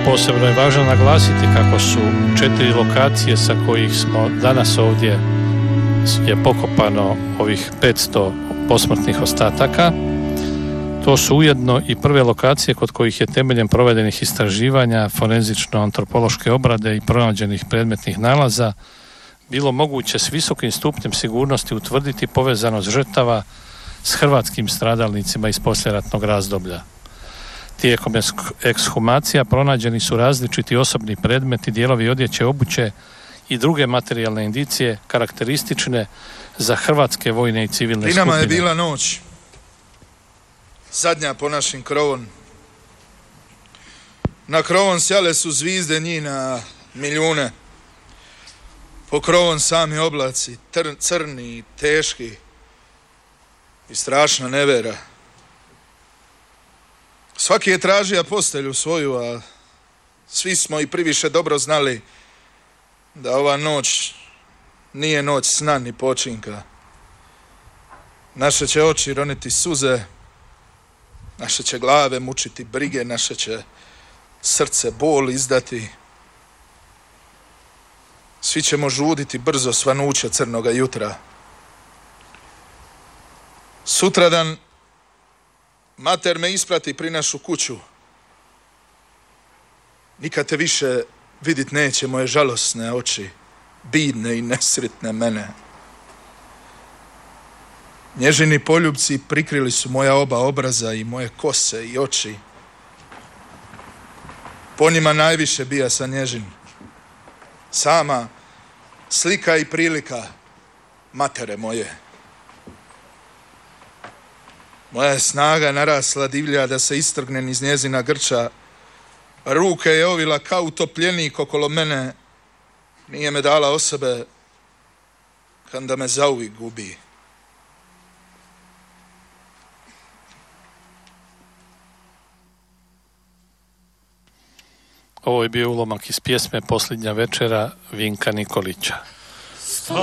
Posebno je važno naglasiti kako su 4 lokacije sa kojih smo danas ovdje je pokopano ovih 500 posmrtnih ostataka. To su ujedno i prve lokacije kod kojih je temeljem provedenih istraživanja, forenzično-antropološke obrade i pronađenih predmetnih nalaza bilo moguće s visokim stupnjem sigurnosti utvrditi povezanost žrtava s hrvatskim stradalnicima iz poslijeratnog razdoblja. Tijekom ekshumacija pronađeni su različiti osobni predmeti, dijelovi odjeće, obuće i druge materijalne indicije karakteristične za hrvatske vojne i civilne skupine. Prinama je bila noć, zadnja po našim krovom. Na krovom sjale su zvizde njih na milijune. Po krovom sami oblaci, crni, teški i strašna nevera. Svaki je tražio postelju svoju, a svi smo i priviše dobro znali da ova noć nije noć sna ni počinka. Naše će oči roniti suze, naše će glave mučiti brige, naše će srce bol izdati. Svi ćemo žuditi brzo svanuće crnoga jutra. Sutradan mater me isprati pri našu kuću. Nikad te više vidit neće moje žalosne oči, bidne i nesretne mene. Nježini poljubci prikrili su moja oba obraza i moje kose i oči. Po njima najviše bija sa nježin. Sama slika i prilika matere moje. Moja je snaga narasla divlja da se istrgnem iz njezina grča. Ruke je ovila kao utopljenik okolo mene. Nije me dala osobe kada me zauvijek gubi. Ovo je bio ulomak iz pjesme Posljednja večera Vinka Nikolića.